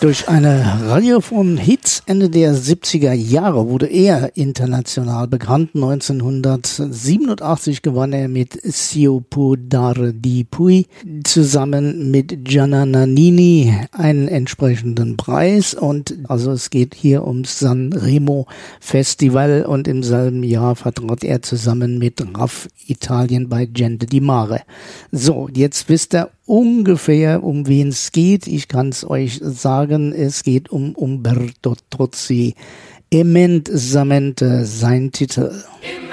Durch eine Reihe von Hits Ende der 70er Jahre wurde er international bekannt. 1987 gewann er mit Sio Può Dar Di Più zusammen mit Gianna Nannini einen entsprechenden Preis. Und also es geht hier ums Sanremo Festival und im selben Jahr vertrat er zusammen mit Raff Italien bei Gente di Mare. So, jetzt wisst ihr ungefähr, um wen es geht. Ich kann es euch sagen, es geht um Umberto Tozzi. Immensamente sein Titel.